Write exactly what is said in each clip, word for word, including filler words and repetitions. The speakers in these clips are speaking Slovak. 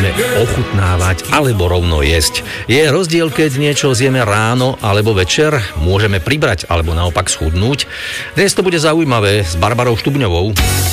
máme ochutnávať alebo rovno jesť. Je rozdiel, keď niečo zjeme ráno alebo večer, môžeme pribrať alebo naopak schudnúť. Dnes to bude zaujímavé s Barbarou Štubňovou.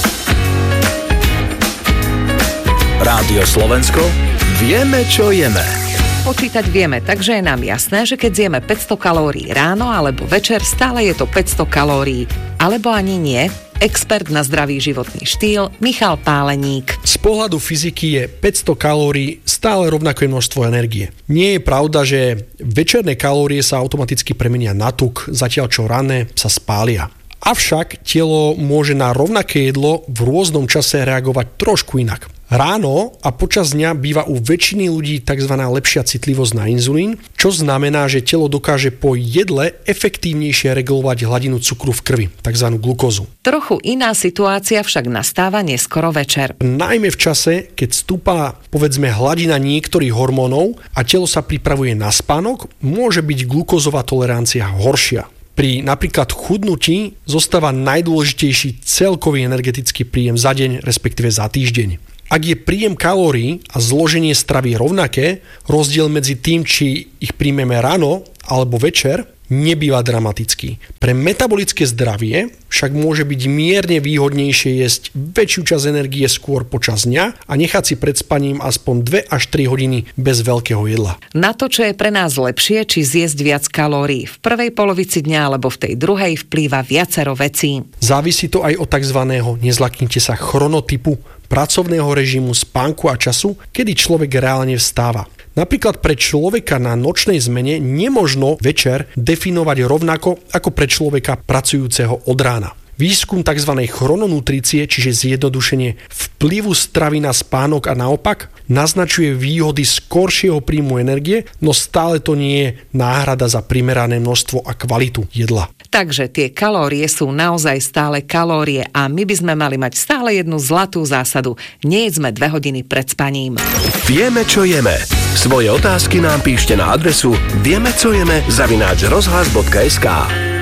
Rádio Slovensko, vieme, čo jeme. Počítať vieme, takže je nám jasné, že keď zjeme päťsto kalórií ráno alebo večer, stále je to päťsto kalórií. Alebo ani nie. Expert na zdravý životný štýl Michal Páleník. Z pohľadu fyziky je päťsto kalórií stále rovnaké množstvo energie. Nie je pravda, že večerné kalórie sa automaticky premenia na tuk, zatiaľ čo ranné sa spália. Avšak telo môže na rovnaké jedlo v rôznom čase reagovať trošku inak. Ráno a počas dňa býva u väčšiny ľudí tzv. Lepšia citlivosť na inzulín, čo znamená, že telo dokáže po jedle efektívnejšie regulovať hladinu cukru v krvi, tzv. Glukózu. Trochu iná situácia však nastáva neskoro večer. Najmä v čase, keď stúpa povedzme hladina niektorých hormónov a telo sa pripravuje na spánok, môže byť glukózová tolerancia horšia. Pri napríklad chudnutí zostáva najdôležitejší celkový energetický príjem za deň, respektíve za týždeň. Ak je príjem kalórií a zloženie stravy rovnaké, rozdiel medzi tým, či ich príjmeme ráno alebo večer, nebýva dramatický. Pre metabolické zdravie však môže byť mierne výhodnejšie jesť väčšiu časť energie skôr počas dňa a nechať si pred spaním aspoň dve až tri hodiny bez veľkého jedla. Na to, čo je pre nás lepšie, či zjesť viac kalórií v prvej polovici dňa alebo v tej druhej, vplýva viacero vecí. Závisí to aj od tzv. Nezlaknite sa chronotypu, pracovného režimu, spánku a času, kedy človek reálne vstáva. Napríklad pre človeka na nočnej zmene nemožno večer definovať rovnako ako pre človeka pracujúceho od rána. Výskum tzv. Chrononutrície, čiže zjednodušenie vplyvu stravy na spánok a naopak, naznačuje výhody skoršieho príjmu energie, no stále to nie je náhrada za primerané množstvo a kvalitu jedla. Takže tie kalórie sú naozaj stále kalórie a my by sme mali mať stále jednu zlatú zásadu. Nejedzme dve hodiny pred spaním. Vieme, čo jeme. Svoje otázky nám píšte na adresu vieme, čo jeme zavináč rozhlas bodka es ká.